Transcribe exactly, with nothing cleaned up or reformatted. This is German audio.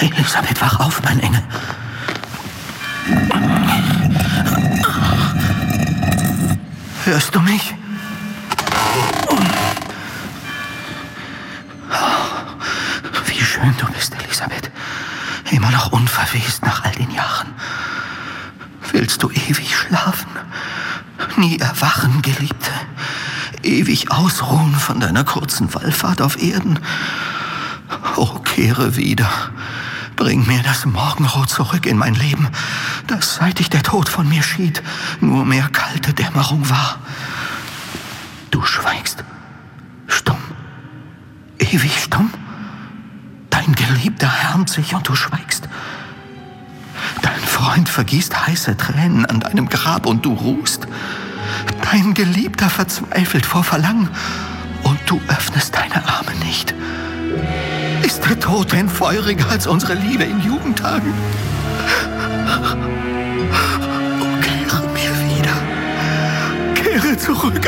Elisabeth, wach auf, mein Engel. Hörst du mich? Wie schön du bist, Elisabeth. Immer noch unverwest nach all den Jahren. Willst du ewig schlafen? Nie erwachen, Geliebte? Ewig ausruhen von deiner kurzen Wallfahrt auf Erden? Oh, kehre wieder. Bring mir das Morgenrot zurück in mein Leben, das, seit ich der Tod von mir schied, nur mehr kalte Dämmerung war. Du schweigst. Stumm. Ewig stumm. Dein Geliebter härmt sich und du schweigst. Dein Freund vergießt heiße Tränen an deinem Grab und du ruhst. Dein Geliebter verzweifelt vor Verlangen und du öffnest deine Arme nicht. Ist der Tod denn feuriger als unsere Liebe in Jugendtagen? Oh, kehre mir wieder. Kehre zurück